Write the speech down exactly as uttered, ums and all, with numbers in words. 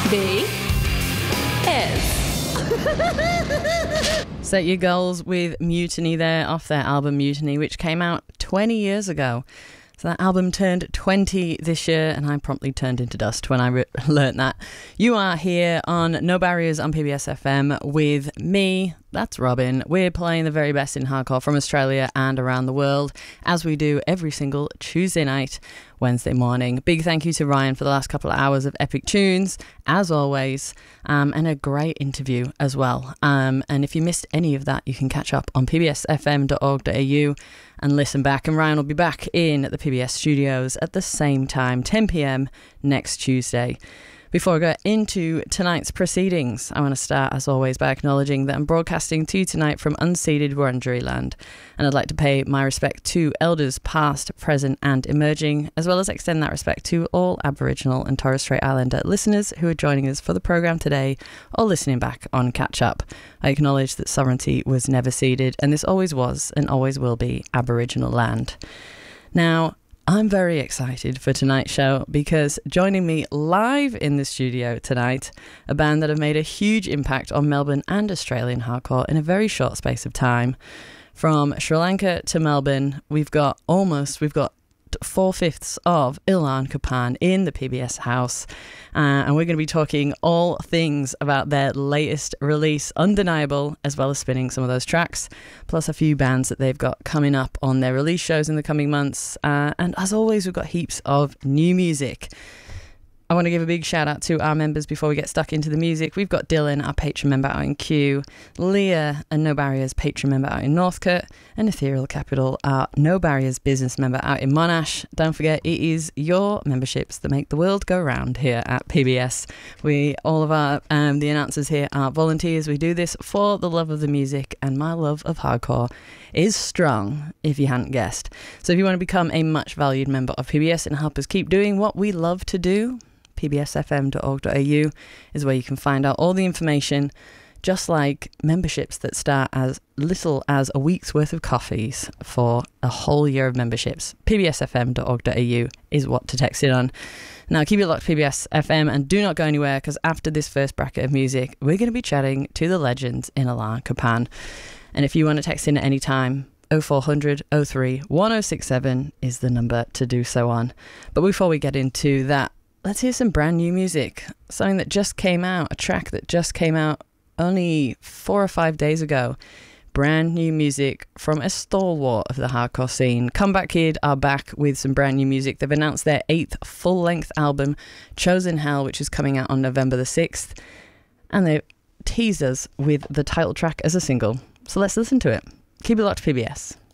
B S. Set Your Goals with Mutiny there, off their album Mutiny, which came out twenty years ago. So that album turned twenty this year, and I promptly turned into dust when I re- learnt that. You are here on No Barriers on P B S F M with me, that's Robin. We're playing the very best in hardcore from Australia and around the world, as we do every single Tuesday night, Wednesday morning. Big thank you to Ryan for the last couple of hours of epic tunes, as always, um, and a great interview as well. Um, and if you missed any of that, you can catch up on p b s f m dot org dot a u and listen back. And Ryan will be back in at the P B S studios at the same time, ten p.m. next Tuesday. Before I go into tonight's proceedings, I want to start, as always, by acknowledging that I'm broadcasting to you tonight from unceded Wurundjeri land, and I'd like to pay my respect to elders past, present and emerging, as well as extend that respect to all Aboriginal and Torres Strait Islander listeners who are joining us for the programme today or listening back on Catch Up. I acknowledge that sovereignty was never ceded, and this always was and always will be Aboriginal land. Now, I'm very excited for tonight's show because joining me live in the studio tonight, a band that have made a huge impact on Melbourne and Australian hardcore in a very short space of time. From Sri Lanka to Melbourne, we've got almost, we've got four-fifths of Ilan Kapan in the P B S house, uh, and we're going to be talking all things about their latest release, Undeniable, as well as spinning some of those tracks, plus a few bands that they've got coming up on their release shows in the coming months, uh, and as always, we've got heaps of new music. I want to give a big shout out to our members before we get stuck into the music. We've got Dylan, our Patreon member out in Kew, Leah, a No Barriers Patreon member out in Northcote, and Ethereal Capital, our No Barriers business member out in Monash. Don't forget, it is your memberships that make the world go round here at P B S. We, all of our, um, the announcers here are volunteers. We do this for the love of the music, and my love of hardcore is strong, if you hadn't guessed. So if you want to become a much valued member of P B S and help us keep doing what we love to do, p b s f m dot org dot a u is where you can find out all the information, just like memberships that start as little as a week's worth of coffees for a whole year of memberships. p b s f m dot org dot a u is what to text it on. Now keep it locked, P B S F M, and do not go anywhere, because after this first bracket of music, we're going to be chatting to the legends in Ilan Kapan. And if you want to text in at any time, oh four hundred oh three one oh six seven is the number to do so on. But before we get into that, let's hear some brand new music. Something that just came out, a track that just came out only four or five days ago. Brand new music from a stalwart of the hardcore scene. Comeback Kid are back with some brand new music. They've announced their eighth full-length album, Chosen Hell, which is coming out on November the sixth. And they've teased us with the title track as a single. So let's listen to it. Keep it locked, P B S.